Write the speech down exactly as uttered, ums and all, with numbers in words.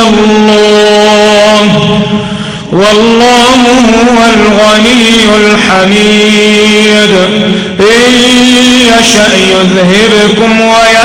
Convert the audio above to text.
الله والله هو الغني الحميد إن يشأ يذهبكم ويأتي